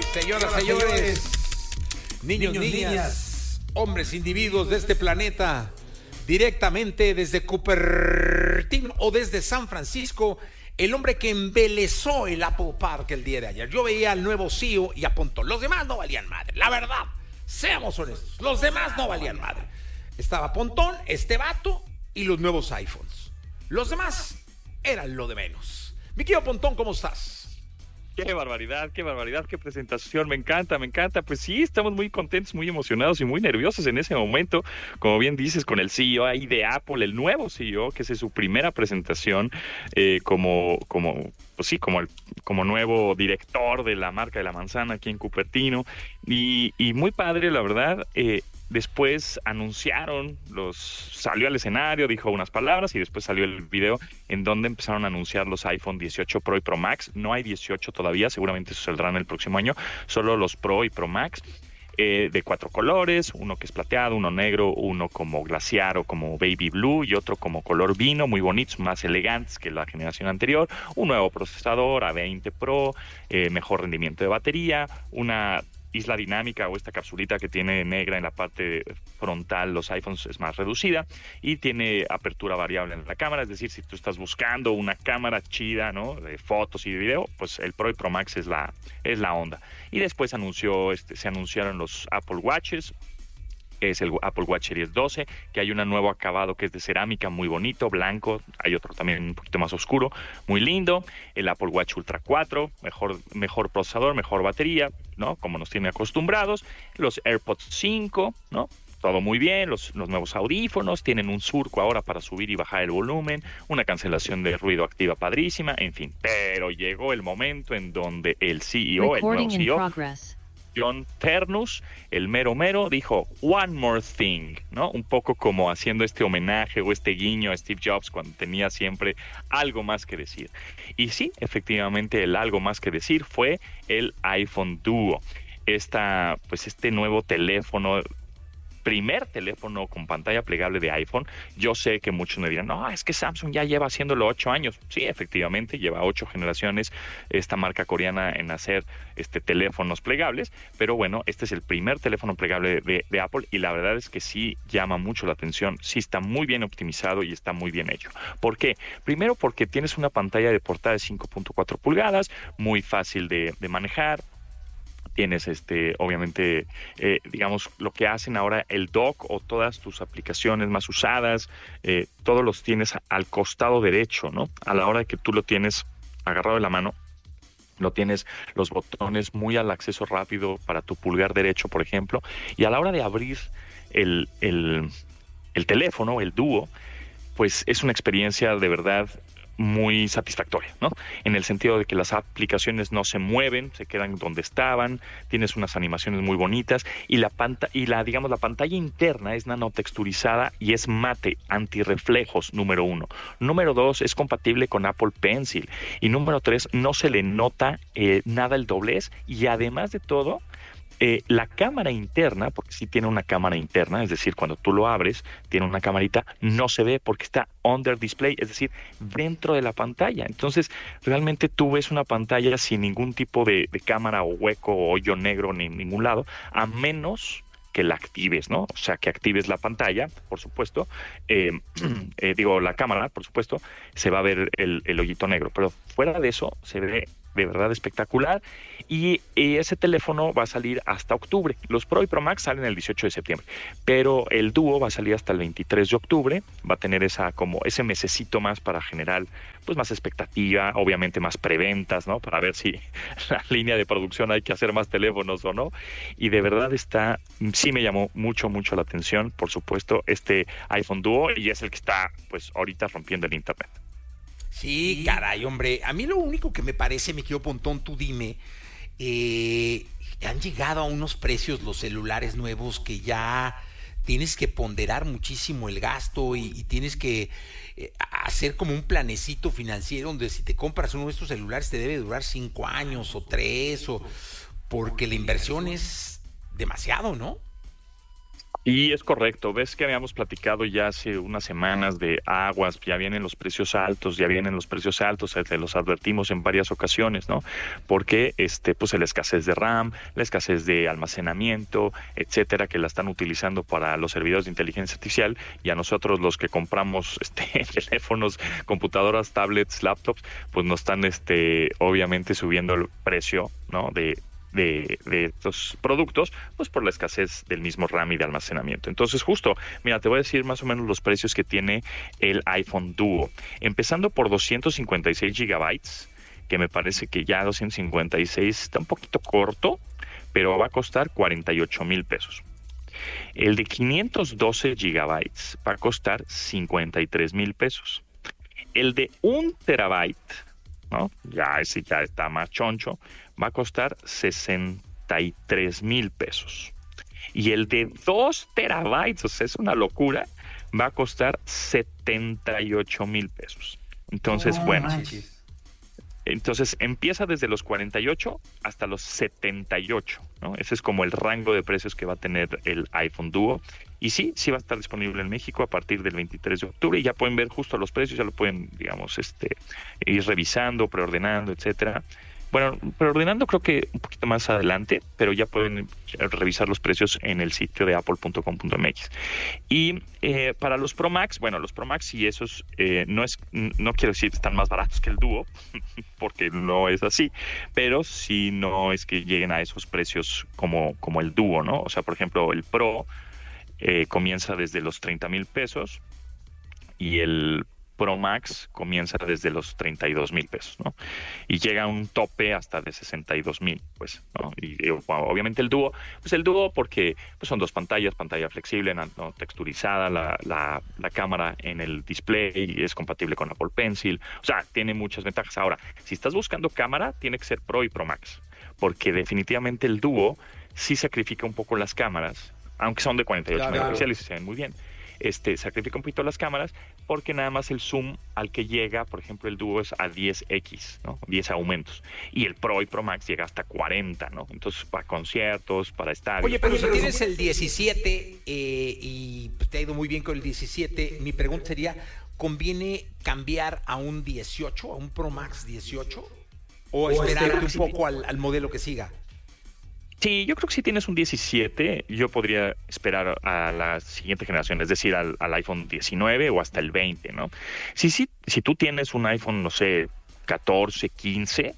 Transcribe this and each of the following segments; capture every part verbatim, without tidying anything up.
Señoras, señores, niños, niños, niñas, hombres, individuos de este planeta, directamente desde Cupertino o desde San Francisco, el hombre que embelezó el Apple Park el día de ayer. Yo veía al nuevo C E O y apuntó, los demás no valían madre, la verdad, seamos honestos, los demás no valían madre. Estaba Pontón, este vato y los nuevos iPhones. Los demás eran lo de menos. Mi querido Pontón, ¿cómo estás? Qué barbaridad, qué barbaridad, qué presentación, me encanta, me encanta. Pues sí, estamos muy contentos, muy emocionados y muy nerviosos en ese momento, como bien dices, con el C E O ahí de Apple, el nuevo C E O, que es su primera presentación eh, como, como, pues sí, como, el, como nuevo director de la marca de la manzana aquí en Cupertino. Y, y muy padre, la verdad. eh, Después anunciaron, los salió al escenario, dijo unas palabras y después salió el video en donde empezaron a anunciar los iPhone dieciocho Pro y Pro Max. No hay dieciocho todavía, seguramente eso saldrán el próximo año, solo los Pro y Pro Max. Eh, de cuatro colores, uno que es plateado, uno negro, uno como glaciar o como baby blue y otro como color vino, muy bonitos, más elegantes que la generación anterior, un nuevo procesador A veinte Pro, eh, mejor rendimiento de batería, una isla dinámica o esta capsulita que tiene negra en la parte frontal, los iPhones es más reducida y tiene apertura variable en la cámara, es decir, si tú estás buscando una cámara chida, ¿no?, de fotos y de video, pues el Pro y Pro Max es la, es la onda. Y después anunció, este, se anunciaron los Apple Watches, que es el Apple Watch Series doce, que hay un nuevo acabado que es de cerámica, muy bonito, blanco, hay otro también un poquito más oscuro, muy lindo, el Apple Watch Ultra cuatro, mejor, mejor procesador, mejor batería, ¿no?, como nos tiene acostumbrados, los AirPods cinco, ¿no?, todo muy bien, los, los nuevos audífonos, tienen un surco ahora para subir y bajar el volumen, una cancelación de ruido activa padrísima, en fin, pero llegó el momento en donde el C E O, el nuevo C E O, John Ternus, el mero mero, dijo one more thing, ¿no? Un poco como haciendo este homenaje o este guiño a Steve Jobs cuando tenía siempre algo más que decir. Y sí, efectivamente, el algo más que decir fue el iPhone Duo. Esta, pues este nuevo teléfono, primer teléfono con pantalla plegable de iPhone. Yo sé que muchos me dirán, no, es que Samsung ya lleva haciéndolo ocho años. Sí, efectivamente, lleva ocho generaciones esta marca coreana en hacer este teléfonos plegables, pero bueno, este es el primer teléfono plegable de, de Apple y la verdad es que sí llama mucho la atención, sí está muy bien optimizado y está muy bien hecho. ¿Por qué? Primero porque tienes una pantalla de portada de cinco punto cuatro pulgadas, muy fácil de, de manejar. Tienes, este, obviamente, eh, digamos, lo que hacen ahora el dock o todas tus aplicaciones más usadas, eh, todos los tienes al costado derecho, ¿no? A la hora de que tú lo tienes agarrado de la mano, lo tienes los botones muy al acceso rápido para tu pulgar derecho, por ejemplo, y a la hora de abrir el, el, el teléfono, el Duo, pues es una experiencia de verdad muy satisfactoria, ¿no? En el sentido de que las aplicaciones no se mueven, se quedan donde estaban, tienes unas animaciones muy bonitas y la pantalla y la digamos la pantalla interna es nanotexturizada y es mate, antirreflejos, número uno. Número dos, es compatible con Apple Pencil y número tres, no se le nota eh, nada el doblez y además de todo, Eh, la cámara interna, porque sí tiene una cámara interna, es decir, cuando tú lo abres, tiene una camarita, no se ve porque está under display, es decir, dentro de la pantalla. Entonces, realmente tú ves una pantalla sin ningún tipo de, de cámara o hueco o hoyo negro ni en ningún lado, a menos que la actives, ¿no? O sea, que actives la pantalla, por supuesto, eh, eh, digo, la cámara, por supuesto, se va a ver el, el hoyito negro, pero fuera de eso se ve de verdad espectacular y, y ese teléfono va a salir hasta octubre. Los Pro y Pro Max salen el dieciocho de septiembre, pero el Duo va a salir hasta el veintitrés de octubre, va a tener esa como ese mesecito más para generar pues más expectativa, obviamente más preventas, ¿no? Para ver si la línea de producción hay que hacer más teléfonos o no. Y de verdad está, sí me llamó mucho, mucho la atención, por supuesto, este iPhone Duo y es el que está pues ahorita rompiendo el internet. Sí, caray, hombre. A mí lo único que me parece, mi querido Pontón, tú dime, eh, han llegado a unos precios los celulares nuevos que ya tienes que ponderar muchísimo el gasto y, y tienes que eh, hacer como un planecito financiero donde si te compras uno de estos celulares te debe durar cinco años o tres, o porque la inversión es demasiado, ¿no? Sí, es correcto. Ves que habíamos platicado ya hace unas semanas de aguas, ya vienen los precios altos, ya vienen los precios altos, eh, te los advertimos en varias ocasiones, ¿no? Porque este, pues la escasez de RAM, la escasez de almacenamiento, etcétera, que la están utilizando para los servidores de inteligencia artificial, y a nosotros los que compramos este teléfonos, computadoras, tablets, laptops, pues nos están este obviamente subiendo el precio, ¿no? de de, de estos productos, pues por la escasez del mismo RAM y de almacenamiento. Entonces, justo, mira, te voy a decir más o menos los precios que tiene el iPhone Duo. Empezando por doscientos cincuenta y seis gigabytes, que me parece que ya doscientos cincuenta y seis está un poquito corto, pero va a costar cuarenta y ocho mil pesos. El de quinientos doce gigabytes va a costar cincuenta y tres mil pesos. El de un terabyte, ¿no? Ya ese ya está más choncho, va a costar sesenta y tres mil pesos. Y el de dos terabytes, o sea, es una locura, va a costar setenta y ocho mil pesos. Entonces, oh, bueno, manches. Entonces empieza desde los cuarenta y ocho hasta los setenta y ocho, ¿no? Ese es como el rango de precios que va a tener el iPhone Duo. Y sí, sí va a estar disponible en México a partir del veintitrés de octubre, y ya pueden ver justo los precios, ya lo pueden, digamos, este, ir revisando, preordenando, etcétera. Bueno, preordenando creo que un poquito más adelante, pero ya pueden revisar los precios en el sitio de apple punto com punto m x. Y eh, para los Pro Max, bueno, los Pro Max y esos eh, no es, no quiero decir que están más baratos que el Duo, porque no es así, pero sí no es que lleguen a esos precios como, como el Duo, ¿no? O sea, por ejemplo, el Pro eh, comienza desde los treinta mil pesos y el Pro Max comienza desde los treinta y dos mil pesos, ¿no? Y llega a un tope hasta de sesenta y dos mil, pues, ¿no? Y, y obviamente el Duo, pues el Duo porque pues son dos pantallas, pantalla flexible, ¿no? Texturizada, la, la, la cámara en el display es compatible con Apple Pencil, o sea, tiene muchas ventajas. Ahora, si estás buscando cámara, tiene que ser Pro y Pro Max, porque definitivamente el Duo sí sacrifica un poco las cámaras, aunque son de cuarenta y ocho claro, megapíxeles y se ven muy bien. Este, sacrifica un poquito las cámaras porque nada más el zoom al que llega, por ejemplo, el Duo es a diez equis, ¿no? diez aumentos. Y el Pro y Pro Max llega hasta cuarenta, ¿no? Entonces, para conciertos, para estadios. Oye, pero si tienes el diecisiete eh, y te ha ido muy bien con el diecisiete, mi pregunta sería, ¿conviene cambiar a un dieciocho, a un Pro Max dieciocho? ¿O, o esperarte un poco al, al modelo que siga? Sí, yo creo que si tienes un diecisiete, yo podría esperar a la siguiente generación, es decir, al, al iPhone diecinueve o hasta el veinte, ¿no? Si, si, si tú tienes un iPhone, no sé, catorce, quince,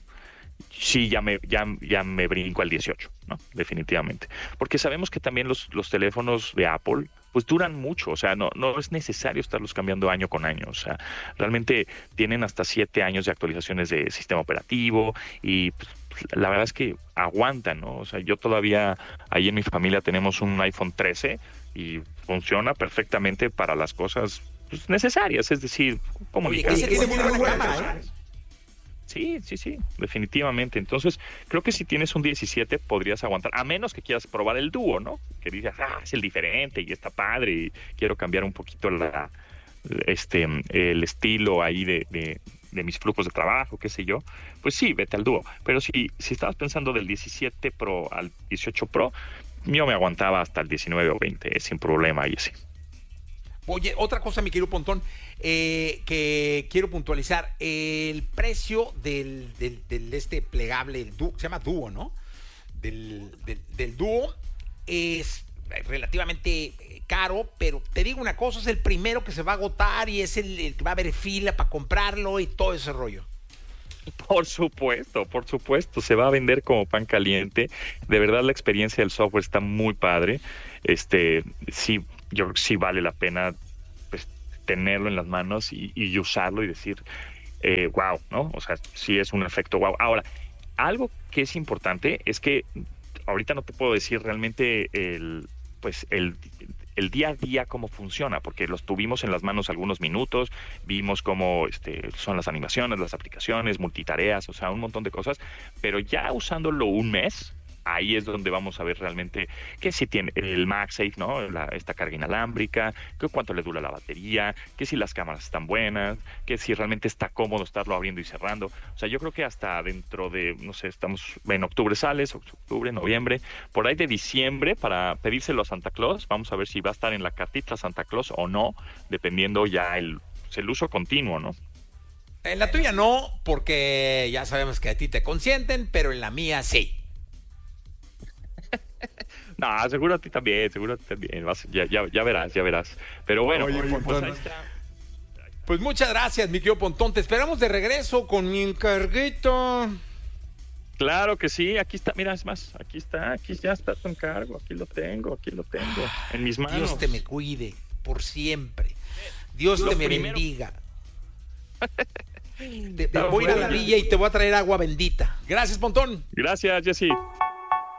sí, ya me, ya, ya me brinco al dieciocho, ¿no? Definitivamente. Porque sabemos que también los, los teléfonos de Apple, pues duran mucho, o sea, no, no es necesario estarlos cambiando año con año, o sea, realmente tienen hasta siete años de actualizaciones de sistema operativo y pues, la verdad es que aguantan, ¿no? O sea, yo todavía, ahí en mi familia tenemos un iPhone trece y funciona perfectamente para las cosas pues, necesarias, es decir, comunicación. Oye, tiene muy buena cámara, ¿eh? Sí, sí, sí, definitivamente. Entonces, creo que si tienes un diecisiete podrías aguantar, a menos que quieras probar el Duo, ¿no? Que digas, ah, es el diferente y está padre y quiero cambiar un poquito la, este, el estilo ahí de, de, de mis flujos de trabajo, qué sé yo. Pues sí, vete al Duo. Pero si, si estabas pensando del diecisiete Pro al dieciocho Pro, yo me aguantaba hasta el diecinueve o veinte, sin problema y así. Oye, otra cosa, mi querido Pontón, eh, que quiero puntualizar, el precio del, del, del este plegable, el Duo, se llama Duo, ¿no? Del, del, del Duo es relativamente caro, pero te digo una cosa, es el primero que se va a agotar y es el, el que va a haber fila para comprarlo y todo ese rollo. Por supuesto, por supuesto, se va a vender como pan caliente. De verdad la experiencia del software está muy padre. Este, sí, yo creo que sí vale la pena pues, tenerlo en las manos y, y usarlo y decir, eh, wow, ¿no? O sea, sí es un efecto wow. Ahora, algo que es importante es que ahorita no te puedo decir realmente el, pues el el día a día cómo funciona, porque los tuvimos en las manos algunos minutos, vimos cómo este, son las animaciones, las aplicaciones, multitareas, o sea, un montón de cosas, pero ya usándolo un mes, ahí es donde vamos a ver realmente que si tiene el MagSafe, ¿no? La, esta carga inalámbrica, que cuánto le dura la batería, que si las cámaras están buenas, que si realmente está cómodo estarlo abriendo y cerrando. O sea, yo creo que hasta dentro de, no sé, estamos en octubre sales, octubre, noviembre, por ahí de diciembre, para pedírselo a Santa Claus. Vamos a ver si va a estar en la cartita Santa Claus o no, dependiendo ya el, el uso continuo, ¿no? En la tuya no, porque ya sabemos que a ti te consienten, pero en la mía sí. No, seguro a ti también, seguro a ti también. Vas, ya, ya, ya verás, ya verás. Pero bueno, Oye, pues, pues, ahí está. Pues muchas gracias, mi querido Pontón. Te esperamos de regreso con mi encarguito. Claro que sí, aquí está, mira, es más, aquí está, aquí ya está tu encargo, aquí lo tengo, aquí lo tengo, en mis manos. Dios te me cuide por siempre. Dios Lo te me primero... bendiga. Te, te voy a ir a la villa y te voy a traer agua bendita. Gracias, Pontón. Gracias, Jessy.